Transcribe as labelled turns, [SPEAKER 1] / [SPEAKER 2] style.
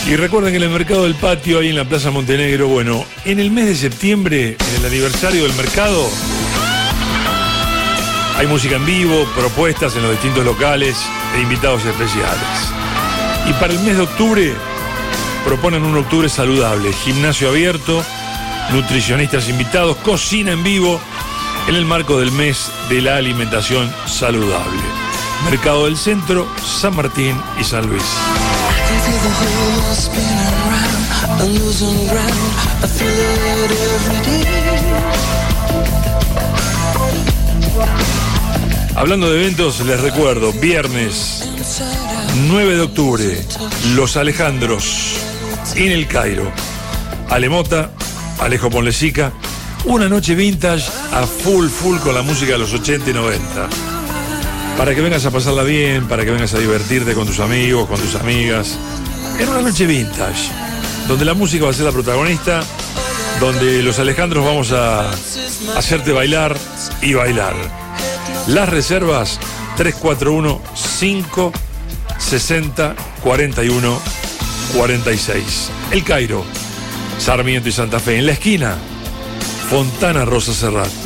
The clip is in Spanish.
[SPEAKER 1] Y recuerden que en el mercado del patio, ahí en la Plaza Montenegro, bueno, en el mes de septiembre, en el aniversario del mercado, hay música en vivo, propuestas en los distintos locales e invitados especiales. Y para el mes de octubre, proponen un octubre saludable, gimnasio abierto, nutricionistas invitados, cocina en vivo, en el marco del mes de la alimentación saludable. Mercado del Centro, San Martín y San Luis. Hablando de eventos, les recuerdo, viernes 9 de octubre, Los Alejandros, en el Cairo. Alemota, Alejo Ponlecica, una noche vintage a full con la música de los 80 y 90. Para que vengas a pasarla bien, para que vengas a divertirte con tus amigos, con tus amigas. En una noche vintage, donde la música va a ser la protagonista, donde los Alejandros vamos a hacerte bailar y bailar. Las reservas 341-560-41-46. El Cairo, Sarmiento y Santa Fe. En la esquina, Fontana Rosa Serrat.